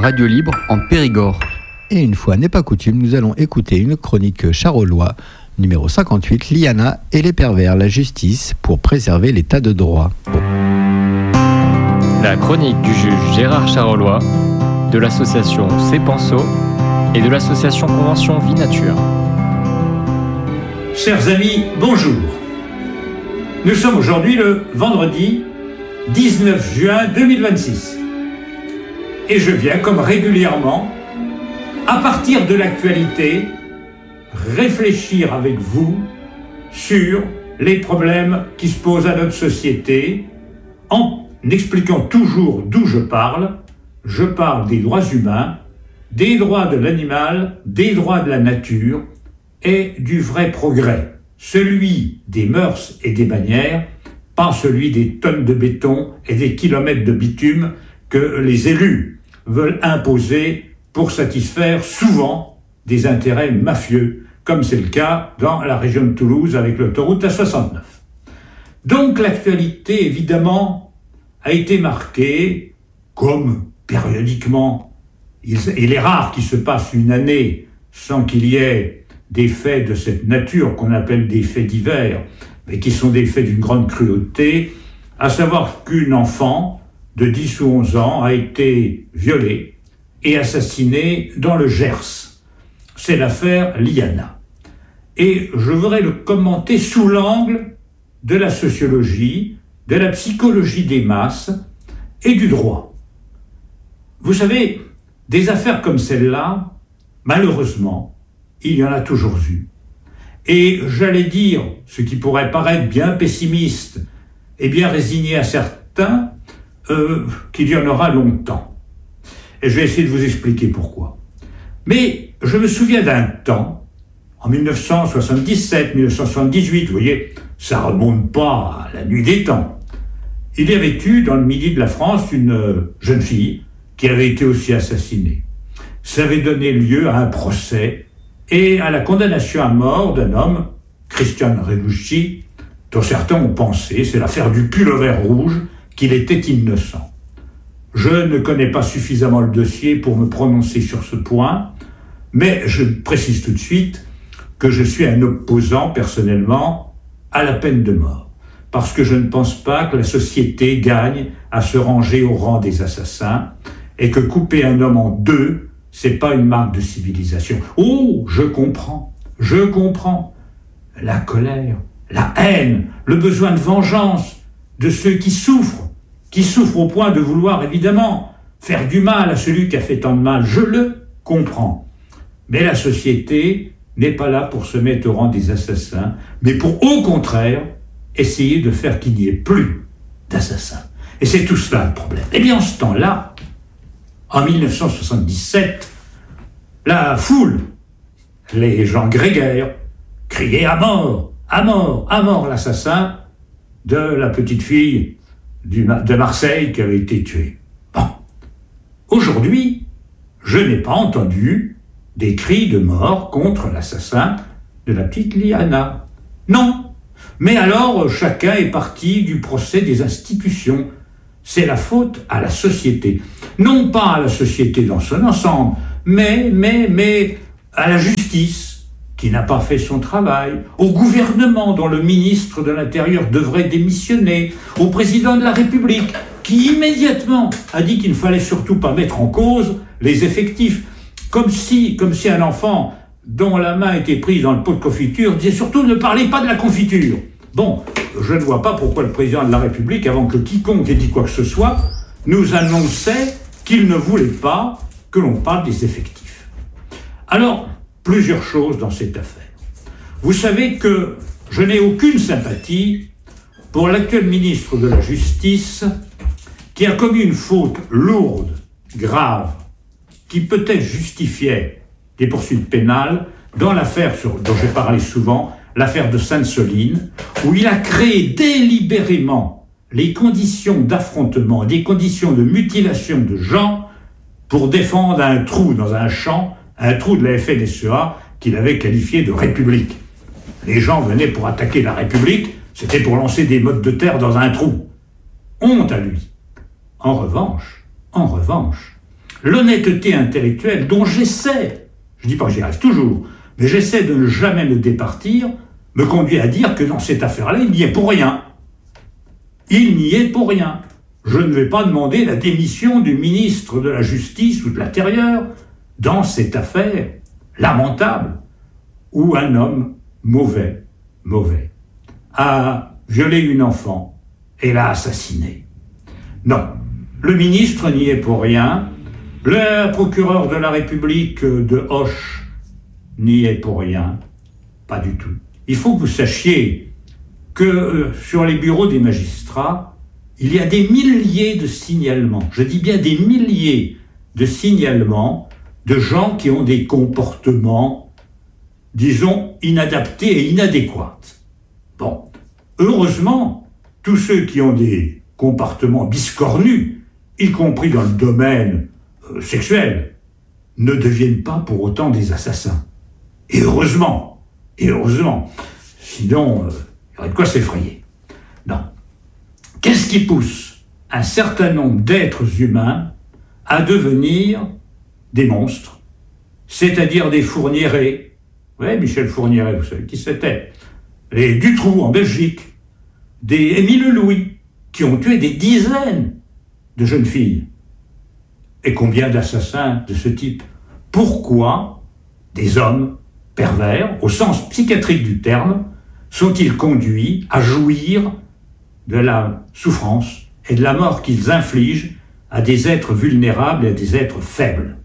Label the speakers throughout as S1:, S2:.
S1: radio libre en Périgord.
S2: Et une fois n'est pas coutume, nous allons écouter une chronique charolois, numéro 58, Liana et les pervers, la justice pour préserver l'état de droit.
S3: La chronique du juge Gérard Charolois, de l'association C'est Penso et de l'association Convention Vie Nature.
S4: Chers amis, bonjour. Nous sommes aujourd'hui le vendredi 19 juin 2026. Et je viens, comme régulièrement, à partir de l'actualité, réfléchir avec vous sur les problèmes qui se posent à notre société en expliquant toujours d'où je parle. Je parle des droits humains, des droits de l'animal, des droits de la nature et du vrai progrès, celui des mœurs et des manières, pas celui des tonnes de béton et des kilomètres de bitume que les élus veulent imposer pour satisfaire souvent des intérêts mafieux, comme c'est le cas dans la région de Toulouse avec l'autoroute A69. Donc l'actualité, évidemment, a été marquée, comme périodiquement, il est rare qu'il se passe une année sans qu'il y ait des faits de cette nature qu'on appelle des faits divers, mais qui sont des faits d'une grande cruauté, à savoir qu'une enfant de 10 ou 11 ans a été violée et assassinée dans le Gers. C'est l'affaire Liana. Et je voudrais le commenter sous l'angle de la sociologie, de la psychologie des masses et du droit. Vous savez, des affaires comme celle-là, malheureusement, il y en a toujours eu. Et j'allais dire, ce qui pourrait paraître bien pessimiste et bien résigné à certains, qu'il y en aura longtemps. Et je vais essayer de vous expliquer pourquoi. Mais je me souviens d'un temps, en 1977, 1978, vous voyez, ça remonte pas à la nuit des temps. Il y avait eu dans le midi de la France une jeune fille qui avait été aussi assassinée. Ça avait donné lieu à un procès et à la condamnation à mort d'un homme, Christian Reducci, dont certains ont pensé, c'est l'affaire du pullover rouge, qu'il était innocent. Je ne connais pas suffisamment le dossier pour me prononcer sur ce point, mais je précise tout de suite que je suis un opposant, personnellement, à la peine de mort, parce que je ne pense pas que la société gagne à se ranger au rang des assassins, et que couper un homme en deux, c'est pas une marque de civilisation. Oh, je comprends. La colère, la haine, le besoin de vengeance de ceux qui souffrent au point de vouloir évidemment faire du mal à celui qui a fait tant de mal, je le comprends. Mais la société n'est pas là pour se mettre au rang des assassins, mais pour au contraire essayer de faire qu'il n'y ait plus d'assassins. Et c'est tout cela le problème. Eh bien en ce temps-là, en 1977, la foule, les gens grégaires, criaient à mort, à mort, à mort l'assassin de la petite fille de Marseille qui avait été tuée. Bon. Aujourd'hui, je n'ai pas entendu des cris de mort contre l'assassin de la petite Liana. Non. Mais alors, chacun est parti du procès des institutions. C'est la faute à la société. Non pas à la société dans son ensemble, mais à la justice, qui n'a pas fait son travail, au gouvernement dont le ministre de l'Intérieur devrait démissionner, au président de la République, qui immédiatement a dit qu'il ne fallait surtout pas mettre en cause les effectifs, comme si un enfant dont la main était prise dans le pot de confiture disait surtout ne parlez pas de la confiture. Bon, je ne vois pas pourquoi le président de la République, avant que quiconque ait dit quoi que ce soit, nous annonçait qu'il ne voulait pas que l'on parle des effectifs. Alors, plusieurs choses dans cette affaire. Vous savez que je n'ai aucune sympathie pour l'actuel ministre de la Justice qui a commis une faute lourde, grave, qui peut-être justifiait des poursuites pénales dans l'affaire dont j'ai parlé souvent, l'affaire de Sainte-Soline, où il a créé délibérément les conditions d'affrontement, des conditions de mutilation de gens pour défendre un trou dans un champ, un trou de la FNSEA qu'il avait qualifié de République. Les gens venaient pour attaquer la République, c'était pour lancer des mottes de terre dans un trou. Honte à lui. En revanche, l'honnêteté intellectuelle dont j'essaie, je ne dis pas que j'y arrive toujours, mais j'essaie de ne jamais me départir, me conduit à dire que dans cette affaire-là, il n'y est pour rien. Il n'y est pour rien. Je ne vais pas demander la démission du ministre de la Justice ou de l'Intérieur dans cette affaire lamentable où un homme mauvais, a violé une enfant et l'a assassinée. Non, le ministre n'y est pour rien, le procureur de la République de Auch n'y est pour rien, pas du tout. Il faut que vous sachiez que sur les bureaux des magistrats, il y a des milliers de signalements, je dis bien des milliers de signalements de gens qui ont des comportements, disons, inadaptés et inadéquats. Bon, heureusement, tous ceux qui ont des comportements biscornus, y compris dans le domaine sexuel, ne deviennent pas pour autant des assassins. Et heureusement, sinon, il y aurait de quoi s'effrayer. Non. Qu'est-ce qui pousse un certain nombre d'êtres humains à devenir des monstres, c'est-à-dire des Fourniret? Oui, Michel Fourniret, vous savez qui c'était? Les Dutroux en Belgique, des Émile Louis, qui ont tué des dizaines de jeunes filles. Et combien d'assassins de ce type? Pourquoi des hommes pervers, au sens psychiatrique du terme, sont-ils conduits à jouir de la souffrance et de la mort qu'ils infligent à des êtres vulnérables et à des êtres faibles?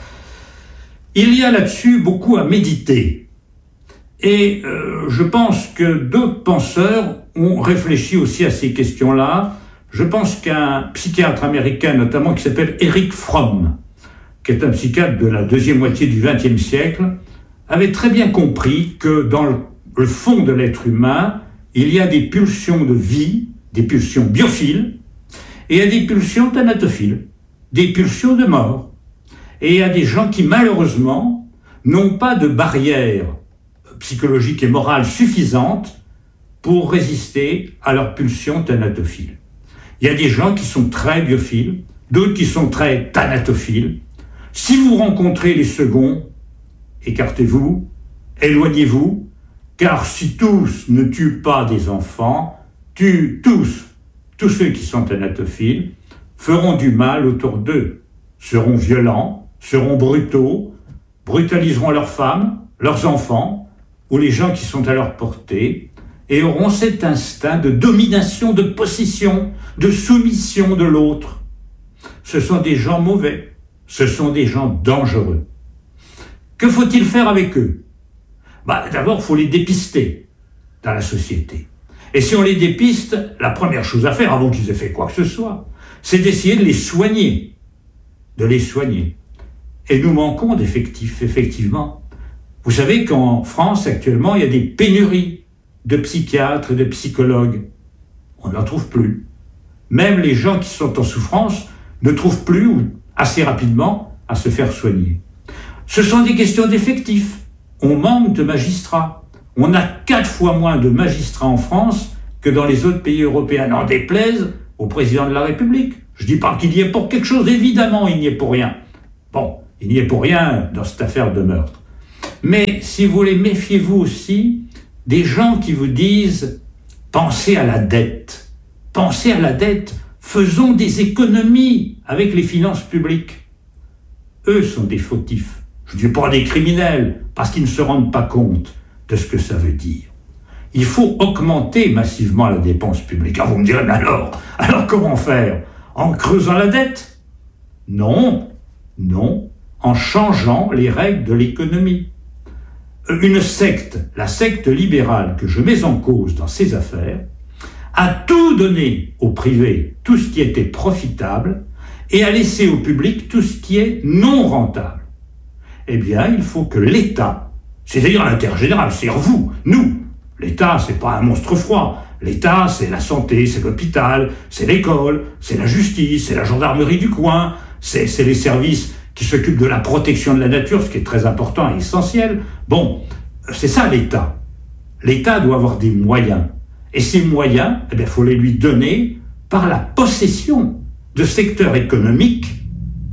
S4: Il y a là-dessus beaucoup à méditer. Et je pense que d'autres penseurs ont réfléchi aussi à ces questions-là. Je pense qu'un psychiatre américain, notamment, qui s'appelle Erich Fromm, qui est un psychiatre de la deuxième moitié du XXe siècle, avait très bien compris que dans le fond de l'être humain, il y a des pulsions de vie, des pulsions biophiles, et il y a des pulsions thanatophiles, des pulsions de mort. Et il y a des gens qui, malheureusement, n'ont pas de barrière psychologique et morale suffisante pour résister à leurs pulsions thanatophiles. Il y a des gens qui sont très biophiles, d'autres qui sont très thanatophiles. Si vous rencontrez les seconds, écartez-vous, éloignez-vous, car si tous ne tuent pas des enfants, tous ceux qui sont thanatophiles feront du mal autour d'eux, seront violents, seront brutaux, brutaliseront leurs femmes, leurs enfants, ou les gens qui sont à leur portée, et auront cet instinct de domination, de possession, de soumission de l'autre. Ce sont des gens mauvais, ce sont des gens dangereux. Que faut-il faire avec eux? D'abord, il faut les dépister dans la société. Et si on les dépiste, la première chose à faire, avant qu'ils aient fait quoi que ce soit, c'est d'essayer de les soigner. Et nous manquons d'effectifs, effectivement. Vous savez qu'en France, actuellement, il y a des pénuries de psychiatres et de psychologues. On n'en trouve plus. Même les gens qui sont en souffrance ne trouvent plus, ou assez rapidement, à se faire soigner. Ce sont des questions d'effectifs. On manque de magistrats. On a 4 fois moins de magistrats en France que dans les autres pays européens. N'en déplaise au président de la République. Je ne dis pas qu'il y est pour quelque chose, évidemment, il n'y est pour rien. Bon, il n'y est pour rien dans cette affaire de meurtre. Mais si vous voulez, méfiez-vous aussi des gens qui vous disent « pensez à la dette ». Pensez à la dette, faisons des économies avec les finances publiques. Eux sont des fautifs. Je ne dis pas des criminels, parce qu'ils ne se rendent pas compte de ce que ça veut dire. Il faut augmenter massivement la dépense publique. Vous me direz, mais alors comment faire? En creusant la dette? Non, en changeant les règles de l'économie. Une secte, la secte libérale que je mets en cause dans ces affaires, a tout donné au privé, tout ce qui était profitable, et a laissé au public tout ce qui est non rentable. Eh bien, il faut que l'État, c'est-à-dire l'intérêt général, c'est-à-dire vous, nous, l'État, c'est pas un monstre froid. L'État, c'est la santé, c'est l'hôpital, c'est l'école, c'est la justice, c'est la gendarmerie du coin, c'est les services qui s'occupent de la protection de la nature, ce qui est très important et essentiel. Bon, c'est ça l'État. L'État doit avoir des moyens. Et ces moyens, faut les lui donner par la possession de secteurs économiques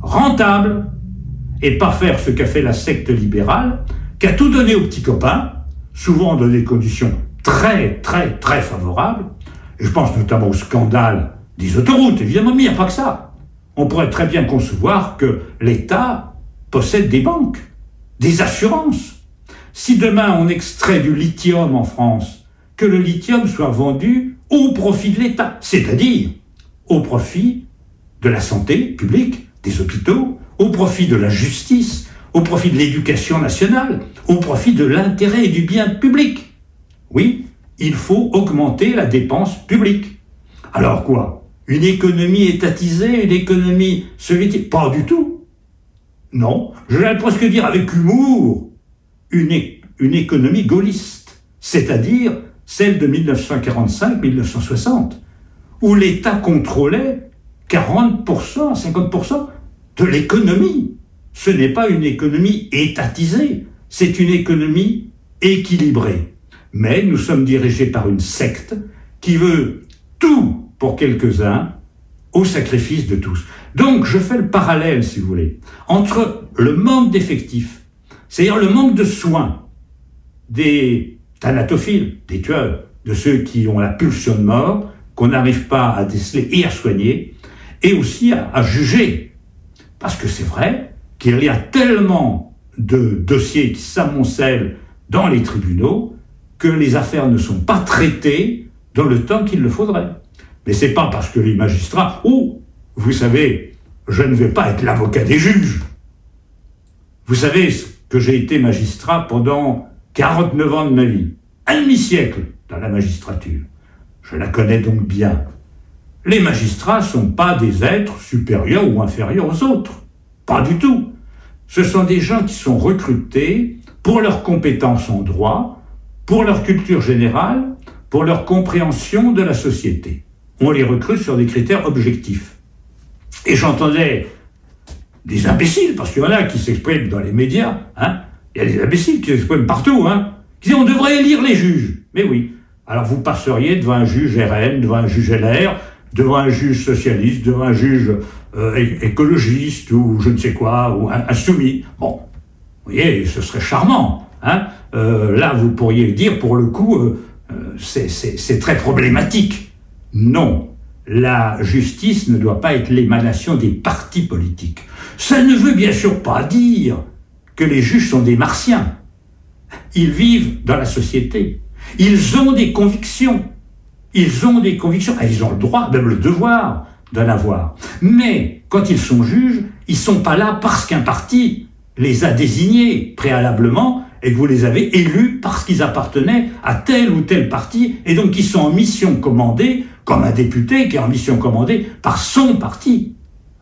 S4: rentable, et pas faire ce qu'a fait la secte libérale, qui a tout donné aux petits copains, souvent dans des conditions très, très, très favorables. Et je pense notamment au scandale des autoroutes, évidemment, mais il n'y a pas que ça. On pourrait très bien concevoir que l'État possède des banques, des assurances. Si demain on extrait du lithium en France, que le lithium soit vendu au profit de l'État, c'est-à-dire au profit de la santé publique, des hôpitaux, au profit de la justice, au profit de l'éducation nationale, au profit de l'intérêt et du bien public. Oui, il faut augmenter la dépense publique. Alors quoi? Une économie étatisée, une économie soviétique? Pas du tout. Non, je vais presque dire avec humour, une économie gaulliste, c'est-à-dire celle de 1945-1960, où l'État contrôlait 40% à 50% de l'économie. Ce n'est pas une économie étatisée, c'est une économie équilibrée. Mais nous sommes dirigés par une secte qui veut tout pour quelques-uns au sacrifice de tous. Donc je fais le parallèle, si vous voulez, entre le manque d'effectifs, c'est-à-dire le manque de soins des thanatophiles, des tueurs, de ceux qui ont la pulsion de mort, qu'on n'arrive pas à déceler et à soigner, et aussi à juger. Parce que c'est vrai qu'il y a tellement de dossiers qui s'amoncellent dans les tribunaux que les affaires ne sont pas traitées dans le temps qu'il le faudrait. Mais c'est pas parce que les magistrats... Oh, vous savez, je ne vais pas être l'avocat des juges. Vous savez que j'ai été magistrat pendant 49 ans de ma vie. Un demi-siècle dans la magistrature. Je la connais donc bien. Les magistrats ne sont pas des êtres supérieurs ou inférieurs aux autres. Pas du tout. Ce sont des gens qui sont recrutés pour leurs compétences en droit, pour leur culture générale, pour leur compréhension de la société. On les recrute sur des critères objectifs. Et j'entendais des imbéciles, parce qu'il y en a qui s'expriment dans les médias, il y a des imbéciles qui s'expriment partout, qui disent on devrait élire les juges. Mais oui, alors vous passeriez devant un juge RN, devant un juge LR, devant un juge socialiste, devant un juge écologiste, ou je ne sais quoi, ou un soumis. Bon, vous voyez, ce serait charmant. Là, vous pourriez dire, pour le coup, c'est très problématique. Non, la justice ne doit pas être l'émanation des partis politiques. Ça ne veut bien sûr pas dire que les juges sont des martiens. Ils vivent dans la société. Ils ont des convictions. Ils ont des convictions. Et ils ont le droit, même le devoir d'en avoir. Mais quand ils sont juges, ils ne sont pas là parce qu'un parti les a désignés préalablement et que vous les avez élus parce qu'ils appartenaient à tel ou tel parti et donc ils sont en mission commandée, comme un député qui est en mission commandée par son parti.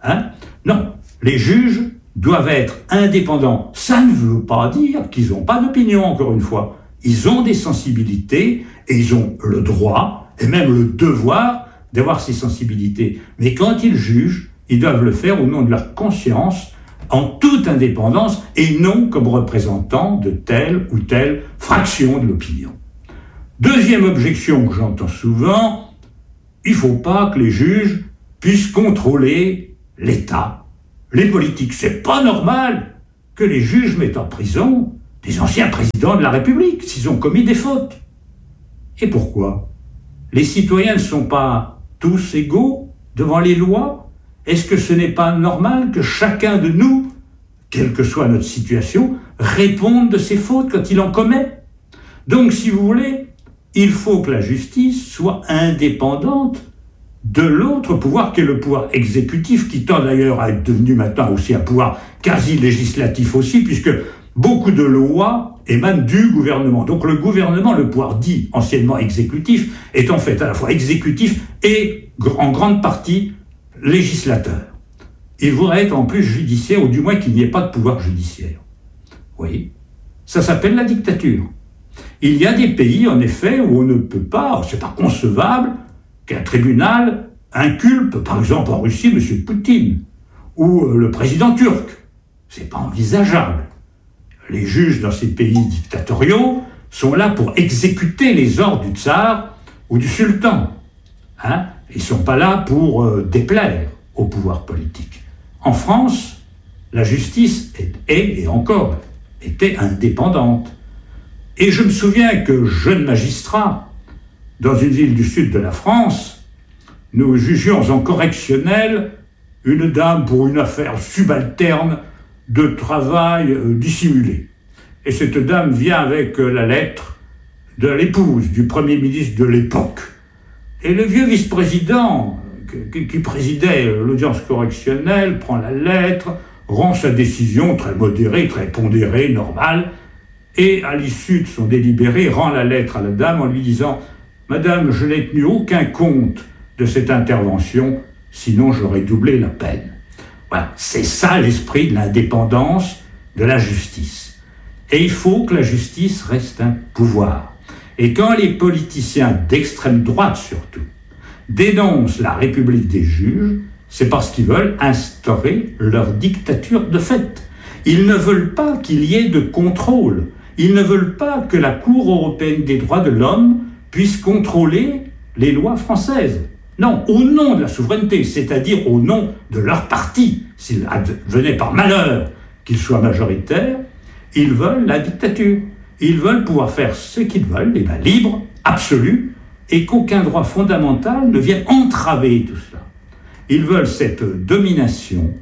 S4: Non, les juges doivent être indépendants. Ça ne veut pas dire qu'ils n'ont pas d'opinion, encore une fois. Ils ont des sensibilités et ils ont le droit et même le devoir d'avoir ces sensibilités. Mais quand ils jugent, ils doivent le faire au nom de leur conscience, en toute indépendance, et non comme représentants de telle ou telle fraction de l'opinion. Deuxième objection que j'entends souvent, il ne faut pas que les juges puissent contrôler l'État, les politiques. C'est pas normal que les juges mettent en prison des anciens présidents de la République s'ils ont commis des fautes. Et pourquoi? Les citoyens ne sont pas tous égaux devant les lois? Est-ce que ce n'est pas normal que chacun de nous, quelle que soit notre situation, réponde de ses fautes quand il en commet? Donc, si vous voulez, il faut que la justice soit indépendante de l'autre pouvoir qui est le pouvoir exécutif, qui tend d'ailleurs à être devenu maintenant aussi un pouvoir quasi-législatif aussi, puisque beaucoup de lois émanent du gouvernement. Donc le gouvernement, le pouvoir dit anciennement exécutif, est en fait à la fois exécutif et en grande partie législateur. Il voudrait être en plus judiciaire, ou du moins qu'il n'y ait pas de pouvoir judiciaire. Oui, ça s'appelle la dictature. Il y a des pays, en effet, où on ne peut pas, c'est pas concevable, qu'un tribunal inculpe, par exemple en Russie, M. Poutine, ou le président turc. C'est pas envisageable. Les juges dans ces pays dictatoriaux sont là pour exécuter les ordres du tsar ou du sultan. Ils ne sont pas là pour déplaire au pouvoir politique. En France, la justice est encore était indépendante. Et je me souviens que, jeune magistrat, dans une ville du sud de la France, nous jugions en correctionnel une dame pour une affaire subalterne de travail dissimulé. Et cette dame vient avec la lettre de l'épouse du Premier ministre de l'époque. Et le vieux vice-président qui présidait l'audience correctionnelle prend la lettre, rend sa décision très modérée, très pondérée, normale, et à l'issue de son délibéré, rend la lettre à la dame en lui disant « Madame, je n'ai tenu aucun compte de cette intervention, sinon j'aurais doublé la peine. » Voilà, c'est ça l'esprit de l'indépendance de la justice. Et il faut que la justice reste un pouvoir. Et quand les politiciens d'extrême droite surtout dénoncent la République des juges, c'est parce qu'ils veulent instaurer leur dictature de fait. Ils ne veulent pas qu'il y ait de contrôle. Ils ne veulent pas que la Cour européenne des droits de l'homme puisse contrôler les lois françaises. Non, au nom de la souveraineté, c'est-à-dire au nom de leur parti. S'il advenait par malheur qu'ils soient majoritaires, ils veulent la dictature. Ils veulent pouvoir faire ce qu'ils veulent, les mains libres, absolues, et qu'aucun droit fondamental ne vienne entraver tout cela. Ils veulent cette domination.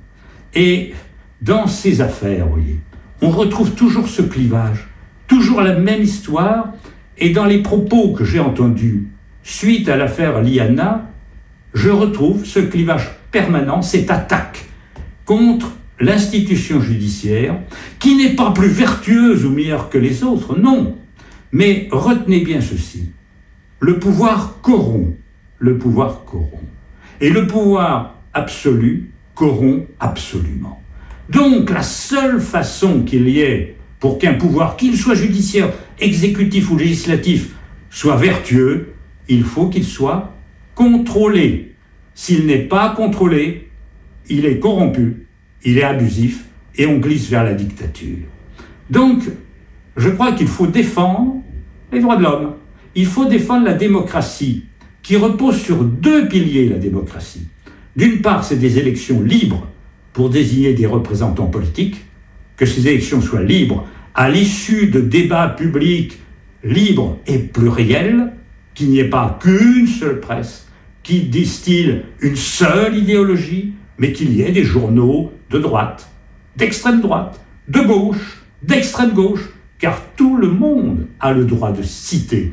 S4: Et dans ces affaires, vous voyez, on retrouve toujours ce clivage, toujours la même histoire. Et dans les propos que j'ai entendus suite à l'affaire Liana, je retrouve ce clivage permanent, cette attaque contre l'institution judiciaire, qui n'est pas plus vertueuse ou meilleure que les autres, non. Mais retenez bien ceci, le pouvoir corrompt, le pouvoir corrompt. Et le pouvoir absolu corrompt absolument. Donc la seule façon qu'il y ait pour qu'un pouvoir, qu'il soit judiciaire, exécutif ou législatif, soit vertueux, il faut qu'il soit contrôlé. S'il n'est pas contrôlé, il est corrompu, il est abusif, et on glisse vers la dictature. Donc, je crois qu'il faut défendre les droits de l'homme. Il faut défendre la démocratie, qui repose sur deux piliers, la démocratie. D'une part, c'est des élections libres pour désigner des représentants politiques, que ces élections soient libres à l'issue de débats publics libres et pluriels, qu'il n'y ait pas qu'une seule presse qui distille une seule idéologie, mais qu'il y ait des journaux de droite, d'extrême droite, de gauche, d'extrême gauche, car tout le monde a le droit de citer.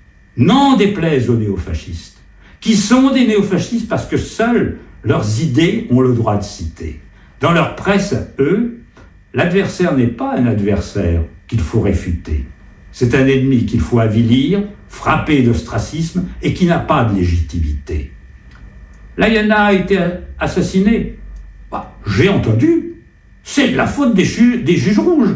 S4: N'en déplaise aux néofascistes, qui sont des néofascistes parce que seules leurs idées ont le droit de citer. Dans leur presse, eux, l'adversaire n'est pas un adversaire qu'il faut réfuter. C'est un ennemi qu'il faut avilir, frapper d'ostracisme et qui n'a pas de légitimité. Liana a été assassinée. J'ai entendu. C'est de la faute des juges rouges.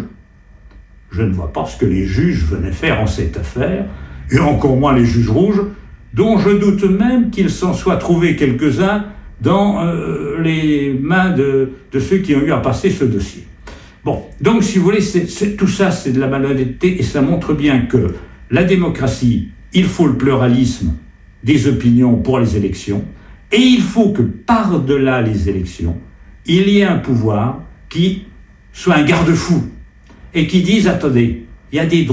S4: Je ne vois pas ce que les juges venaient faire en cette affaire, et encore moins les juges rouges, dont je doute même qu'il s'en soit trouvé quelques-uns dans les mains de ceux qui ont eu à passer ce dossier. Bon, donc si vous voulez, tout ça c'est de la malhonnêteté, et ça montre bien que la démocratie, il faut le pluralisme des opinions pour les élections, et il faut que par-delà les élections, il y ait un pouvoir qui soit un garde-fou, et qui dise, attendez, il y a des droits